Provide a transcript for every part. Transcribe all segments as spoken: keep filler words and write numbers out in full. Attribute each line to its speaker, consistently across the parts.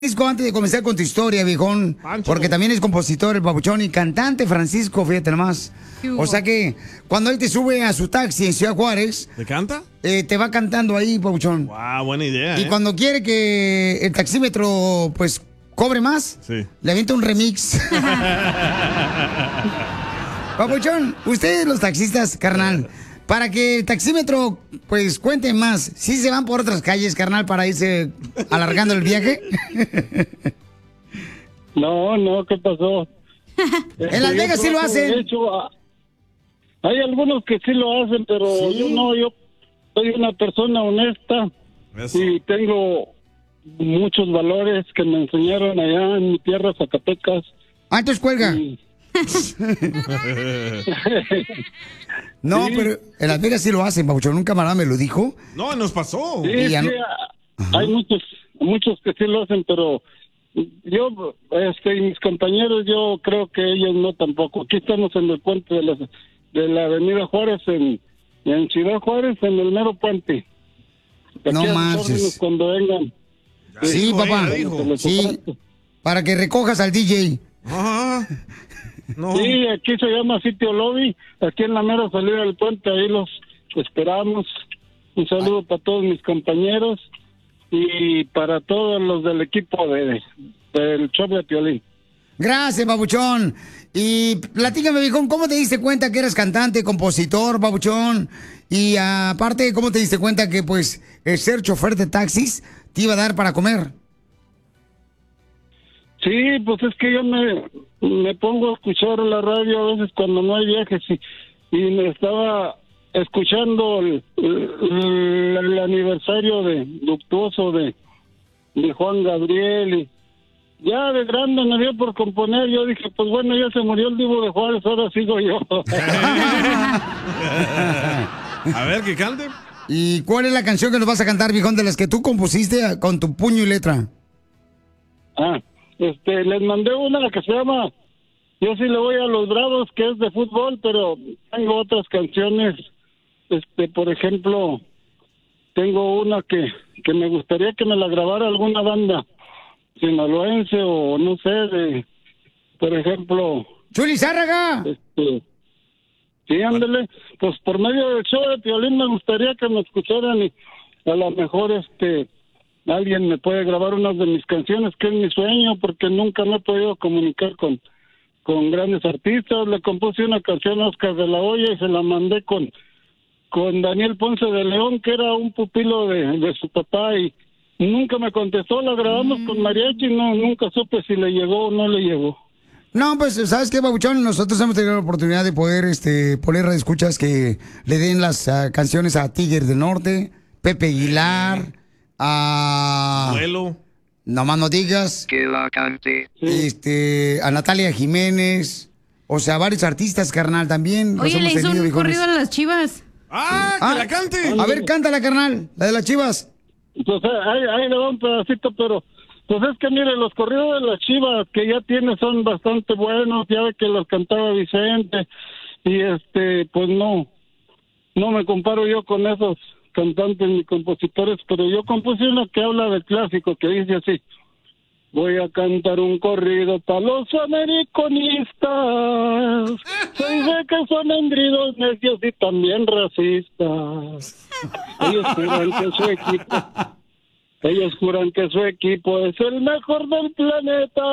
Speaker 1: Francisco, antes de comenzar con tu historia, viejón,
Speaker 2: Pancho.
Speaker 1: porque también es compositor, el papuchón, y cantante Francisco, fíjate nomás. O sea que cuando él te sube a su taxi en Ciudad Juárez,
Speaker 2: ¿te canta?
Speaker 1: Eh, te va cantando ahí, papuchón.
Speaker 2: Wow, buena idea.
Speaker 1: Y
Speaker 2: ¿eh?
Speaker 1: cuando quiere que el taxímetro, pues, cobre más,
Speaker 2: sí.
Speaker 1: le avienta un remix. Papuchón, ustedes los taxistas, carnal, para que el taxímetro, pues, cuente más, ¿sí se van por otras calles, carnal, para irse alargando el viaje?
Speaker 3: No, no, ¿qué pasó?
Speaker 1: En Las Vegas sí lo hacen.
Speaker 3: De hecho, hay algunos que sí lo hacen, pero ¿sí? yo no, yo soy una persona honesta. Eso. Y tengo muchos valores que me enseñaron allá en mi tierra, Zacatecas.
Speaker 1: Ah, entonces cuelga. Y... No, sí. Pero en Las Vegas sí lo hacen, papuchón. Un camarada me lo dijo.
Speaker 2: No, nos pasó.
Speaker 3: Sí, sí,
Speaker 1: no...
Speaker 3: hay muchos, muchos que sí lo hacen, pero yo, este, y mis compañeros, yo creo que ellos no tampoco. Aquí estamos en el puente de la, de la Avenida Juárez, en, en Ciudad Juárez, en el mero puente. Aquí
Speaker 1: no manches.
Speaker 3: Cuando vengan.
Speaker 1: Sí, sí papá. Sí, para que recojas al D J.
Speaker 2: Ajá. No.
Speaker 3: Sí, aquí se llama Sitio Lobby, aquí en la mera salida del puente, ahí los esperamos. Un saludo Ay. para todos mis compañeros y para todos los del equipo de del show de Piolín.
Speaker 1: Gracias, babuchón. Y platícame, viejón, ¿cómo te diste cuenta que eras cantante, compositor, babuchón? Y aparte, ¿cómo te diste cuenta que, pues, el ser chofer de taxis te iba a dar para comer?
Speaker 3: Sí, pues es que yo me, me pongo a escuchar la radio a veces cuando no hay viajes y, y me estaba escuchando el, el, el aniversario de luctuoso de, de Juan Gabriel y ya de grande me dio por componer. Yo dije, pues bueno, ya se murió el Divo de Juárez, ahora sigo yo.
Speaker 2: A ver, que cante.
Speaker 1: ¿Y cuál es la canción que nos vas a cantar, viejón, de las que tú compusiste con tu puño y letra?
Speaker 3: Ah, este, les mandé una que se llama Yo sí le voy a los Bravos, que es de fútbol, pero tengo otras canciones. Este, por ejemplo, tengo una que, que me gustaría que me la grabara alguna banda sinaloense o no sé, de, por ejemplo...
Speaker 1: ¡Chuli Zárraga!
Speaker 3: Este, sí, ándele. Pues por medio del show de Piolín me gustaría que me escucharan y a lo mejor este alguien me puede grabar una de mis canciones, que es mi sueño, porque nunca me he podido comunicar con, con grandes artistas. Le compuse una canción a Oscar de la Hoya y se la mandé con, con Daniel Ponce de León, que era un pupilo de, de su papá, y nunca me contestó. La grabamos mm. con mariachi, no, nunca supe si le llegó o no le llegó.
Speaker 1: No, pues, ¿sabes qué, babuchón? Nosotros hemos tenido la oportunidad de poder este, poner escuchas que le den las uh, canciones a Tigres del Norte, Pepe Aguilar, a...
Speaker 2: Abuelo.
Speaker 1: No más no digas.
Speaker 4: Que la cante.
Speaker 1: Este, a Natalia Jiménez. O sea, varios artistas, carnal, también.
Speaker 5: Oye, le hizo un corrido a las Chivas.
Speaker 2: ¡Ah, que
Speaker 1: ah,
Speaker 2: la cante!
Speaker 1: A ver, cántala, carnal, la de las Chivas.
Speaker 3: Pues ahí, ahí le va un pedacito, pero... Pues es que, mire, los corridos de las Chivas que ya tiene son bastante buenos. Ya ve que los cantaba Vicente. Y, este, pues no, no me comparo yo con esos cantantes ni compositores, pero yo compuse una que habla del clásico, que dice así: voy a cantar un corrido para los americanistas. Soy de que son engridos, necios y también racistas. Ellos juran que su equipo... Ellos juran que su equipo es el mejor del planeta.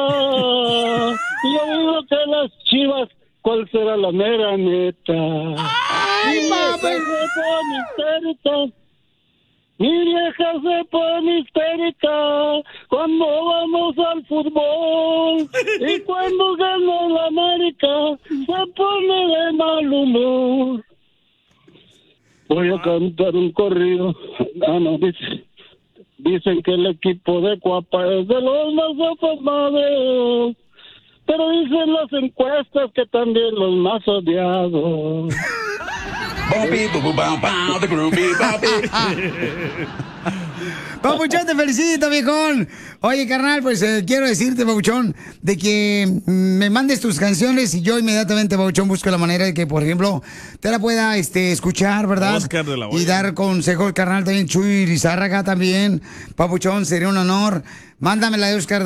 Speaker 3: Y yo digo que las Chivas, ¿cuál será la mera neta?
Speaker 1: ¡Ay, papi!
Speaker 3: Mi vieja se pone histérica cuando vamos al fútbol. Y cuando gana la América, se pone de mal humor. Voy a cantar un corrido. Ah, no, dice... Dicen que el equipo de Cuapa es de los más afamados, pero dicen las encuestas que también los más odiados.
Speaker 1: Papuchón, te felicito, viejón. Oye, carnal, pues eh, quiero decirte, Papuchón, de que mm, me mandes tus canciones y yo inmediatamente, Papuchón, busco la manera de que, por ejemplo, te la pueda este, escuchar, ¿verdad?
Speaker 2: Oscar de la Hoya.
Speaker 1: Y dar consejos, carnal, también Chuy Lizárraga también. Papuchón, sería un honor. Mándame la de Oscar